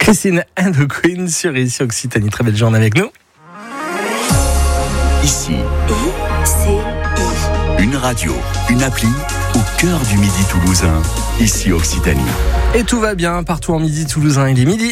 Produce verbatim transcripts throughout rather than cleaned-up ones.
Christine and the Queen sur ici Occitanie. Très belle journée avec nous. Ici, I, C, I. une radio, une appli au cœur du Midi toulousain. Ici Occitanie. Et tout va bien partout en Midi toulousain. Il est midi.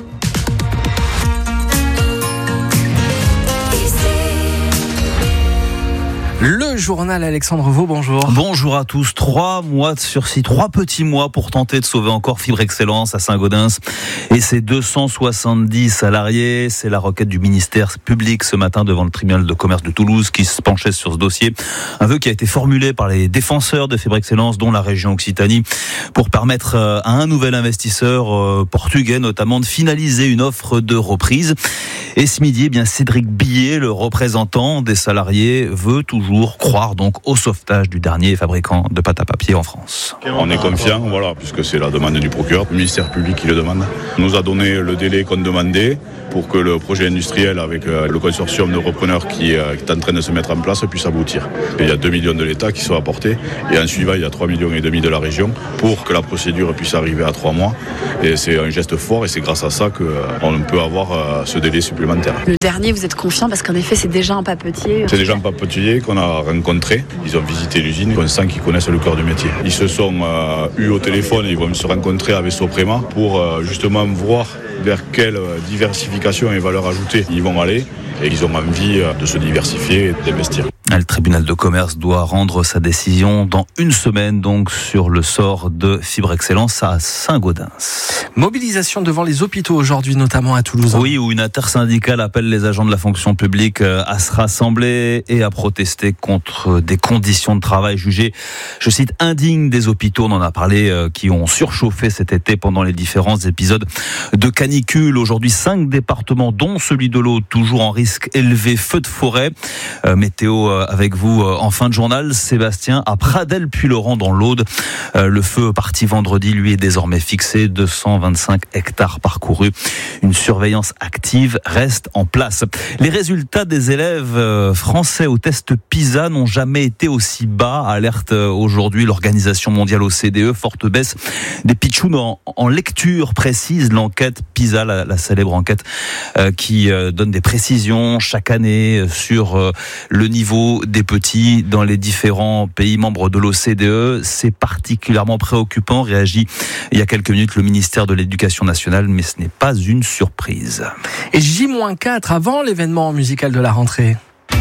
Le journal Alexandre Vaux, bonjour. Bonjour à tous. Trois mois de sursis, trois petits mois pour tenter de sauver encore Fibre Excellence à Saint-Gaudens et ses deux cent soixante-dix salariés. C'est la requête du ministère public ce matin devant le tribunal de commerce de Toulouse qui se penchait sur ce dossier. Un vœu qui a été formulé par les défenseurs de Fibre Excellence, dont la région Occitanie, pour permettre à un nouvel investisseur portugais notamment de finaliser une offre de reprise. Et ce midi, eh bien Cédric Billet, le représentant des salariés, veut toujours croire donc au sauvetage du dernier fabricant de pâte à papier en France. On est confiant, voilà, puisque c'est la demande du procureur, le ministère public qui le demande. On nous a donné le délai qu'on demandait pour que le projet industriel avec le consortium de repreneurs qui est en train de se mettre en place puisse aboutir. Il y a deux millions de l'État qui sont apportés et en suivant il y a trois millions et demi de la région pour que la procédure puisse arriver à trois mois. Et c'est un geste fort et c'est grâce à ça qu'on peut avoir ce délai supplémentaire. Le dernier, vous êtes confiant parce qu'en effet c'est déjà un papetier. C'est déjà un papetier qu'on a rencontré. Ils ont visité l'usine, on sent qu'ils connaissent le cœur du métier. Ils se sont euh, eus au téléphone et ils vont se rencontrer avec Soprema pour euh, justement voir vers quelle diversification et valeur ajoutée ils vont aller et ils ont envie de se diversifier et d'investir. Le tribunal de commerce doit rendre sa décision dans une semaine donc sur le sort de Fibre Excellence à Saint-Gaudens. Mobilisation devant les hôpitaux aujourd'hui, notamment à Toulouse. Oui, où une intersyndicale appelle les agents de la fonction publique à se rassembler et à protester contre des conditions de travail jugées, je cite, indignes des hôpitaux. On en a parlé, qui ont surchauffé cet été pendant les différents épisodes de canicule. Aujourd'hui, cinq départements, dont celui de l'Aude, toujours en risque élevé, feu de forêt. Euh, météo avec vous en fin de journal, Sébastien, à Pradelles-Puylaurens dans l'Aude. Euh, le feu parti vendredi, lui, est désormais fixé, deux cent vingt-cinq hectares parcourus. Une surveillance active reste en place. Les résultats des élèves français au test PISA n'ont jamais été aussi bas, alerte aujourd'hui l'Organisation mondiale O C D E. Forte baisse des pitchouns en, en lecture précise. L'enquête PISA, la, la célèbre enquête euh, qui euh, donne des précisions chaque année sur euh, le niveau des petits dans les différents pays membres de l'O C D E. C'est particulièrement préoccupant, réagit il y a quelques minutes le ministère de l'Éducation nationale, mais ce n'est pas une surprise. Et J quatre avant l'événement musical de la rentrée.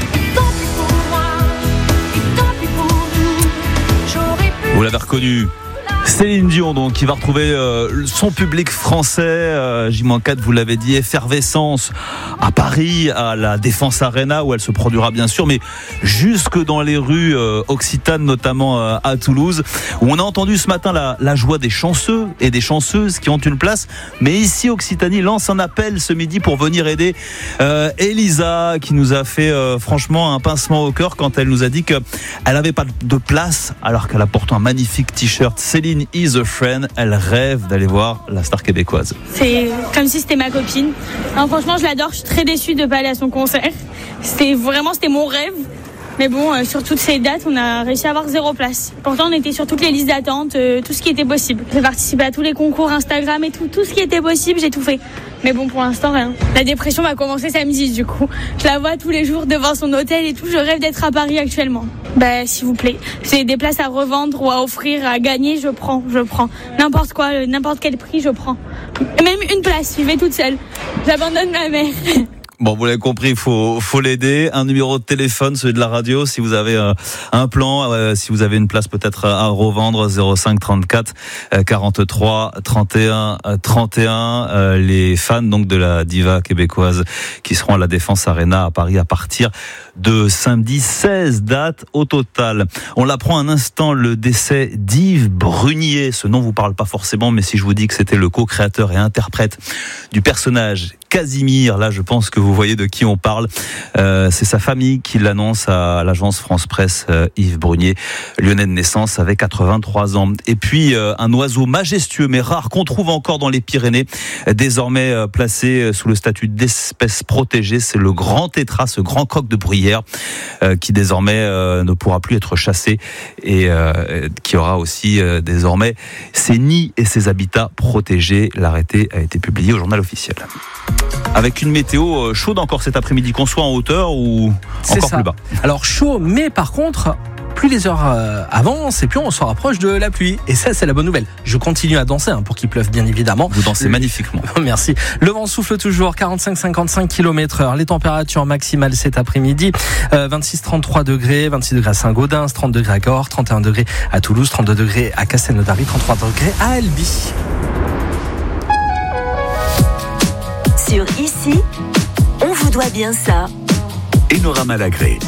Vous l'avez reconnu, Céline Dion, donc, qui va retrouver euh, son public français. euh, J quatre, vous l'avez dit, effervescence à Paris, à la Défense Arena, où elle se produira bien sûr, mais jusque dans les rues euh, occitanes, notamment euh, à Toulouse, où on a entendu ce matin la, la joie des chanceux et des chanceuses qui ont une place. Mais ici, Occitanie lance un appel ce midi pour venir aider euh, Elisa, qui nous a fait euh, franchement un pincement au cœur quand elle nous a dit qu'elle n'avait pas de place, alors qu'elle a pourtant un magnifique t-shirt Céline is a friend. Elle rêve d'aller voir la star québécoise. C'est comme si c'était ma copine. Non, franchement, je l'adore. Je suis très déçue de ne pas aller à son concert. C'était vraiment, c'était mon rêve. Mais bon, euh, sur toutes ces dates, on a réussi à avoir zéro place. Pourtant, on était sur toutes les listes d'attente, euh, tout ce qui était possible. J'ai participé à tous les concours Instagram et tout, tout ce qui était possible, j'ai tout fait. Mais bon, pour l'instant, rien. La dépression va commencer samedi, du coup. Je la vois tous les jours devant son hôtel et tout. Je rêve d'être à Paris actuellement. Bah, s'il vous plaît. C'est des places à revendre ou à offrir, à gagner, je prends, je prends. N'importe quoi, n'importe quel prix, je prends. Et même une place, je vais toute seule. J'abandonne ma mère. Bon, vous l'avez compris, il faut, faut l'aider. Un numéro de téléphone, celui de la radio, si vous avez euh, un plan, euh, si vous avez une place peut-être à revendre, zéro cinq trente-quatre quarante-trois trente et un trente et un. Euh, les fans donc de la diva québécoise qui seront à la Défense Arena à Paris à partir de samedi, seize dates au total. On l'apprend un instant, le décès d'Yves Brunier. Ce nom vous parle pas forcément, mais si je vous dis que c'était le co-créateur et interprète du personnage Casimir. Là, je pense que vous voyez de qui on parle. Euh, c'est sa famille qui l'annonce à l'agence France Presse, euh, Yves Brunier. Lyonnais de naissance, avait quatre-vingt-trois ans. Et puis, euh, un oiseau majestueux mais rare qu'on trouve encore dans les Pyrénées, désormais euh, placé sous le statut d'espèce protégée. C'est le grand tétras, ce grand coq de bruyère, euh, qui désormais euh, ne pourra plus être chassé et euh, qui aura aussi euh, désormais ses nids et ses habitats protégés. L'arrêté a été publié au journal officiel. Avec une météo chaude encore cet après-midi, qu'on soit en hauteur ou C'est encore ça. plus bas. Alors chaud, mais par contre, plus les heures euh, avancent et plus on se rapproche de la pluie. Et ça, c'est la bonne nouvelle. Je continue à danser hein, pour qu'il pleuve, bien évidemment. Vous dansez Le... magnifiquement. Merci. Le vent souffle toujours, quarante-cinq à cinquante-cinq kilomètres heure. Les températures maximales cet après-midi, euh, vingt-six à trente-trois degrés, vingt-six degrés à Saint-Gaudens, trente degrés à Cahors, trente et un degrés à Toulouse, trente-deux degrés à Castelnaudary, trente-trois degrés à Albi. Sur Ici, on vous doit bien ça. Enora Malagré.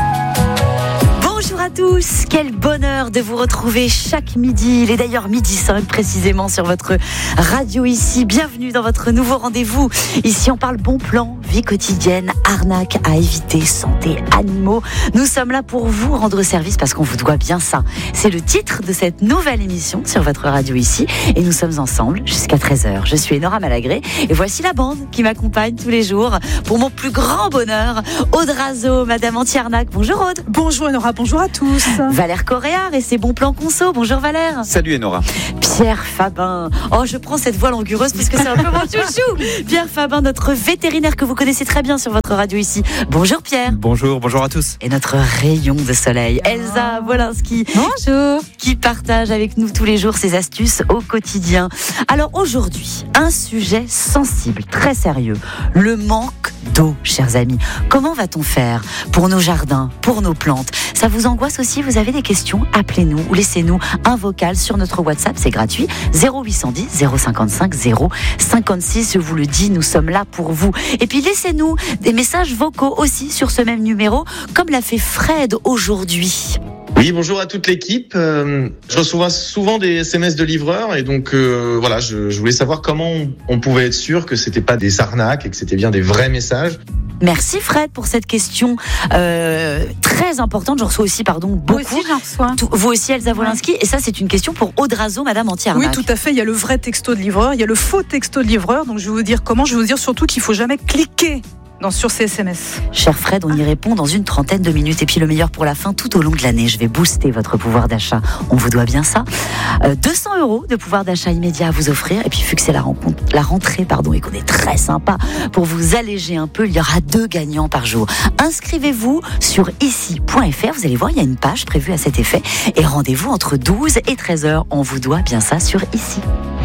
Bonjour à tous, quel bonheur de vous retrouver chaque midi. Il est d'ailleurs midi cinq précisément sur votre radio Ici. Bienvenue dans votre nouveau rendez-vous. Ici on parle bon plan, vie quotidienne, arnaque à éviter, santé, animaux. Nous sommes là pour vous rendre service parce qu'on vous doit bien ça. C'est le titre de cette nouvelle émission sur votre radio Ici et nous sommes ensemble jusqu'à treize heures. Je suis Enora Malagré et voici la bande qui m'accompagne tous les jours pour mon plus grand bonheur. Aude Razo, Madame Anti-Arnaque. Bonjour Aude. Bonjour Enora, bonjour à tous. Valère Coréard et ses bons plans conso. Bonjour Valère. Salut Enora. Pierre Fabin. Oh, je prends cette voix langureuse parce que c'est un peu mon chouchou. Pierre Fabin, notre vétérinaire que vous connaissez très bien sur votre radio Ici. Bonjour Pierre. Bonjour, bonjour à tous. Et notre rayon de soleil, Elsa Wolinski. Bonjour. Qui partage avec nous tous les jours ses astuces au quotidien. Alors aujourd'hui, un sujet sensible, très sérieux. Le manque d'eau, chers amis. Comment va-t-on faire pour nos jardins, pour nos plantes? Ça vous angoisse aussi? Vous avez des questions? Appelez-nous ou laissez-nous un vocal sur notre WhatsApp, c'est gratuit. zéro huit cent dix zéro cinquante-cinq zéro cinquante-six, je vous le dis, nous sommes là pour vous. Et puis laissez-nous des messages vocaux aussi sur ce même numéro, comme l'a fait Fred aujourd'hui. Oui, bonjour à toute l'équipe. Euh, je reçois souvent des S M S de livreurs et donc euh, voilà, je, je voulais savoir comment on, on pouvait être sûr que c'était pas des arnaques et que c'était bien des vrais messages. Merci Fred pour cette question euh, très importante. Je reçois aussi, pardon, beaucoup. Moi aussi, j'en reçois. Tout, vous aussi, Elsa Wolinski. Et ça, c'est une question pour Aude Razo, Madame Anti-Arnaque. Oui, tout à fait. Il y a le vrai texto de livreur, il y a le faux texto de livreur. Donc, je vais vous dire comment. Je vais vous dire surtout qu'il faut jamais cliquer dans, sur ces S M S. Cher Fred, on y répond dans une trentaine de minutes. Et puis le meilleur pour la fin, tout au long de l'année, je vais booster votre pouvoir d'achat. On vous doit bien ça. Euh, deux cents euros de pouvoir d'achat immédiat à vous offrir. Et puis vu que c'est la, rencontre, la rentrée pardon, et qu'on est très sympa, pour vous alléger un peu, il y aura deux gagnants par jour. Inscrivez-vous sur ici point f r. Vous allez voir, il y a une page prévue à cet effet. Et rendez-vous entre douze et treize heures. On vous doit bien ça sur Ici.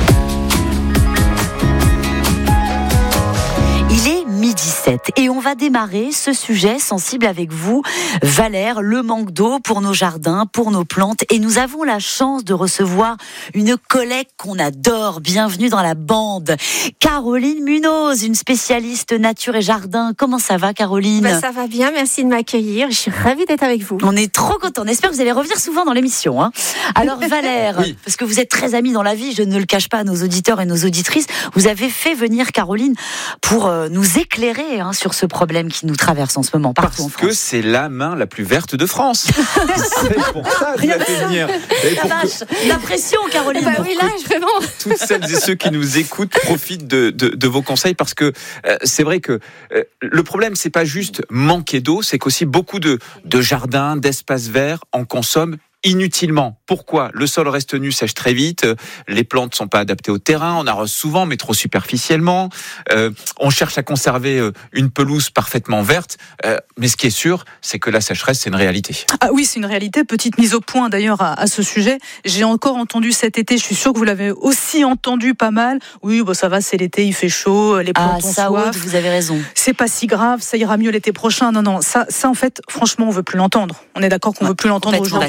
Il est midi sept et on va démarrer ce sujet sensible avec vous, Valère, le manque d'eau pour nos jardins, pour nos plantes. Et nous avons la chance de recevoir une collègue qu'on adore. Bienvenue dans la bande, Caroline Munoz, une spécialiste nature et jardin. Comment ça va, Caroline? Ben, ça va bien, merci de m'accueillir. Je suis ravie d'être avec vous. On est trop contents. On espère que vous allez revenir souvent dans l'émission. Hein. Alors Valère, oui. Parce que vous êtes très amis dans la vie, je ne le cache pas à nos auditeurs et nos auditrices, vous avez fait venir Caroline pour euh, nous éclairer hein, sur ce problème qui nous traverse en ce moment partout Parce en France. Parce que c'est la main la plus verte de France. C'est pour ça que je l'ai fait venir. Et la vache, que... la pression, Caroline. Bah oui, là, vraiment. Toutes celles et ceux qui nous écoutent profitent de, de, de vos conseils parce que euh, c'est vrai que euh, le problème, c'est pas juste manquer d'eau, c'est qu'aussi beaucoup de, de jardins, d'espaces verts en consomment inutilement. Pourquoi? Le sol reste nu, sèche très vite, les plantes ne sont pas adaptées au terrain, on arrose souvent mais trop superficiellement, euh, on cherche à conserver une pelouse parfaitement verte, euh, mais ce qui est sûr, c'est que la sécheresse, c'est une réalité. Ah oui, c'est une réalité. Petite mise au point d'ailleurs à, à ce sujet. J'ai encore entendu cet été, je suis sûre que vous l'avez aussi entendu pas mal. Oui, bon, ça va, c'est l'été, il fait chaud, les plantes ah, ont ça, soif. Aude, vous avez raison. C'est pas si grave, ça ira mieux l'été prochain. Non, non, ça, ça en fait, franchement, on veut plus l'entendre. On est d'accord qu'on ouais, veut plus l'entendre aujourd'hui en deux mille vingt-deux.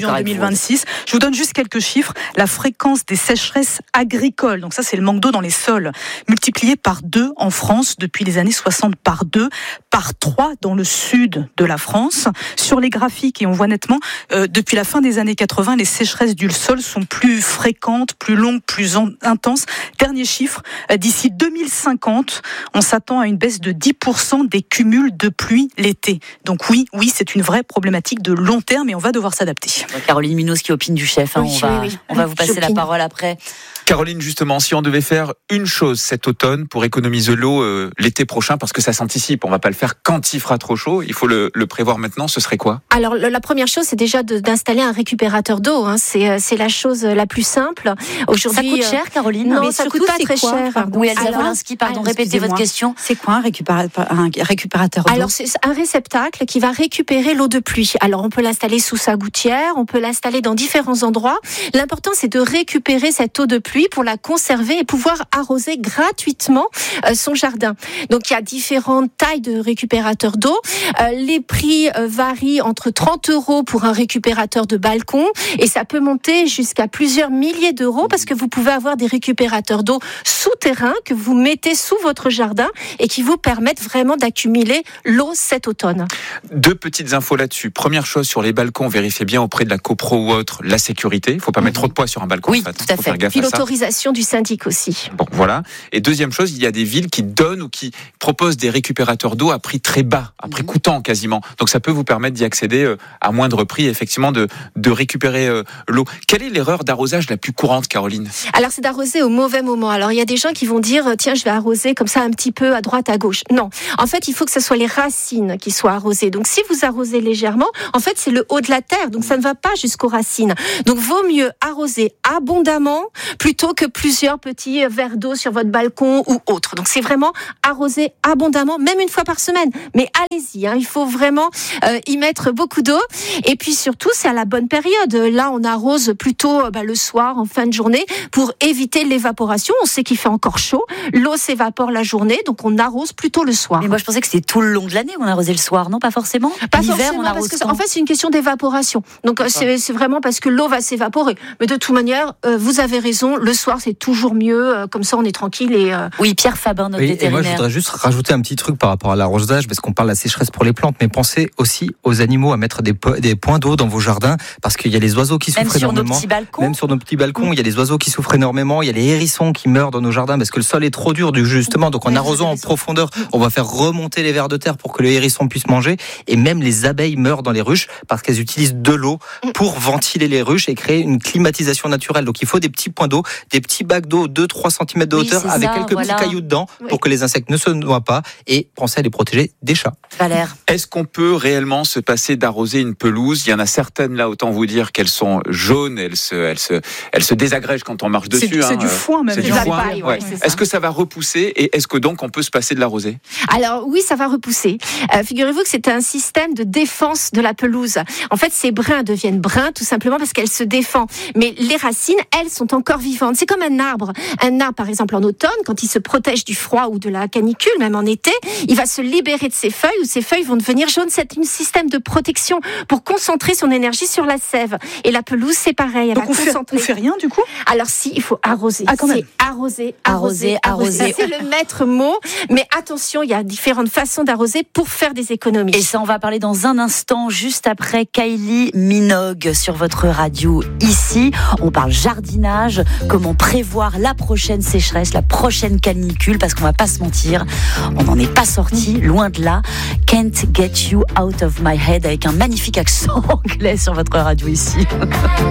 vingt-six. Je vous donne juste quelques chiffres. La fréquence des sécheresses agricoles, donc ça c'est le manque d'eau dans les sols, multiplié par deux en France depuis les années soixante, par deux, par trois dans le sud de la France. Sur les graphiques, et on voit nettement, euh, depuis la fin des années quatre-vingts, les sécheresses du sol sont plus fréquentes, plus longues, plus en- intenses. Dernier chiffre, euh, d'ici deux mille cinquante, on s'attend à une baisse de dix pour cent des cumuls de pluie l'été. Donc oui, oui, c'est une vraie problématique de long terme et on va devoir s'adapter. Caroline Minos qui opine du chef, hein, Oui, on, va, oui, oui. on va vous passer la J'opine. parole après. Caroline, justement, si on devait faire une chose cet automne pour économiser l'eau euh, l'été prochain, parce que ça s'anticipe, on va pas le faire quand il fera trop chaud, il faut le, le prévoir maintenant, ce serait quoi ? Alors le- la première chose, c'est déjà de- d'installer un récupérateur d'eau. Hein. C'est euh, c'est la chose la plus simple. Aujourd'hui, Ça coûte euh, cher, Caroline? Non, Mais ça surtout, coûte pas c'est très quoi, cher. pardon Oui, Elsa Alors- Wolinski, pardon, Alors, répétez votre excusez-moi. question. C'est quoi un récupérateur, un récupérateur d'eau? Alors c'est un réceptacle qui va récupérer l'eau de pluie. Alors on peut l'installer sous sa gouttière, on peut l'installer dans différents endroits. L'important c'est de récupérer cette eau de pluie pour la conserver et pouvoir arroser gratuitement euh, son jardin. Donc il y a différentes tailles de récupérateurs d'eau. Euh, les prix euh, varient entre trente euros pour un récupérateur de balcon et ça peut monter jusqu'à plusieurs milliers d'euros parce que vous pouvez avoir des récupérateurs d'eau souterrains que vous mettez sous votre jardin et qui vous permettent vraiment d'accumuler l'eau cet automne. Deux petites infos là-dessus. Première chose, sur les balcons, vérifiez bien auprès de la copro ou autre la sécurité. Il ne faut pas mettre trop de poids sur un balcon. Oui, en fait, tout à faut fait. faire gaffe Puis à ça. l'autorisation du syndic aussi. Bon, voilà. Et deuxième chose, il y a des villes qui donnent ou qui proposent des récupérateurs d'eau à prix très bas, à prix coûtant quasiment. Donc ça peut vous permettre d'y accéder euh, à moindre prix, effectivement, de, de récupérer euh, l'eau. Quelle est l'erreur d'arrosage la plus courante, Caroline ? Alors c'est d'arroser au mauvais moment. Alors il y a des gens qui vont dire tiens je vais arroser comme ça un petit peu à droite à gauche. Non, en fait il faut que ce soit les racines qui soient arrosées. Donc si vous arrosez légèrement, en fait c'est le haut de la terre, donc ça ne va pas jusqu'aux racines. Donc vaut mieux arroser abondamment plutôt que plusieurs petits verres d'eau sur votre balcon ou autre. Donc c'est vraiment arroser abondamment, même une fois par semaine. Mais allez-y, hein, il faut vraiment euh, y mettre beaucoup d'eau. Et puis surtout c'est à la bonne période. Là on arrose plutôt bah, le soir, en fin de journée, pour éviter l'évaporation. On sait qu'il fait encore chaud, l'eau s'évapore la journée, donc on arrose plutôt le soir. Mais moi je pensais que c'était tout le long de l'année qu'on arrosait le soir, non? Pas forcément? Pas L'hiver, forcément, on parce arrose que quand? en fait c'est une question d'évaporation. Donc euh, c'est, c'est vraiment parce que l'eau va s'évaporer. Mais de toute manière, euh, vous avez raison, le soir c'est toujours mieux, euh, comme ça on est tranquille et... Euh... Oui, Pierre Fabin, notre Oui, et vétérinaire. moi, je voudrais juste rajouter un petit truc par rapport à l'arrosage, parce qu'on parle de la sécheresse pour les plantes, mais pensez aussi aux animaux à mettre des, po- des points d'eau dans vos jardins, parce qu'il y a les oiseaux qui Même souffrent sur nos énormément. petits balcons. Même sur nos petits balcons, il y a les oiseaux qui souffrent énormément, il y a les hérissons qui meurent dans nos jardins, parce que le sol est trop dur, du- justement. Donc en Oui, arrosant vous en avez raison. profondeur, on va faire remonter les vers de terre pour que le hérisson puisse manger. Et même les abeilles meurent dans les ruches, parce qu'elles utilisent de l'eau pour ventiler les ruches et créer une climatisation naturelle. Donc il faut des petits points d'eau, des petits bacs d'eau de trois centimètres de Oui, hauteur, c'est avec ça, quelques voilà. petits cailloux dedans, Oui. pour que les insectes ne se noient pas, et pensez à les protéger des chats. Valère. Est-ce qu'on peut réellement se passer d'arroser une pelouse ? Il y en a certaines là, autant vous dire qu'elles sont jaunes, elles se, elles se, elles se désagrègent quand on marche C'est, dessus. c'est hein. du foin même. C'est Des du foin. abeilles, ouais, Ouais. c'est ça. Est-ce que ça va repousser et est-ce que donc on peut se passer de l'arroser ? Alors oui, ça va repousser. Euh, figurez-vous que c'est un système de défense de la pelouse. En fait, ces brins deviennent bruns tout simplement parce qu'elle se défend. Mais les racines, elles, sont encore vivantes. C'est comme un arbre. Un arbre, par exemple, en automne, quand il se protège du froid ou de la canicule, même en été, il va se libérer de ses feuilles ou ses feuilles vont devenir jaunes. C'est un système de protection pour concentrer son énergie sur la sève. Et la pelouse, c'est pareil. Elle Donc va on fait, concentrer. on fait rien du coup? Alors si, il faut arroser. Ah, quand même. C'est arroser, Arroser, arroser, arroser. C'est le maître mot. Mais attention, il y a différentes façons d'arroser pour faire des économies. Et ça, on va parler dans un instant, juste après Kylie Minogue sur votre radio ici. On parle jardinage, comment prévoir la prochaine sécheresse, la prochaine canicule, parce qu'on va pas se mentir, on n'en est pas sorti, loin de là. Can't get you out of my head, avec un magnifique accent anglais sur votre radio ici.